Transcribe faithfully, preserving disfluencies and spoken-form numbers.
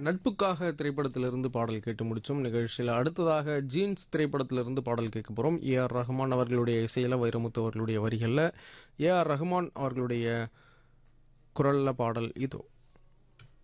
நட்புக்காக திரைப்படத்திலிருந்து பாடல் கேட்டு முடிச்சோம். நிகழ்ச்சியில் அடுத்ததாக ஜீன்ஸ் திரைப்படத்திலிருந்து பாடல் கேட்க போகிறோம். ஏ ஆர் ரஹ்மான் அவர்களுடைய இசையில், வைரமுத்து அவர்களுடைய வரிகளில் ஏ ஆர் ரஹ்மான் அவர்களுடைய குரலில் பாடல் இதோ.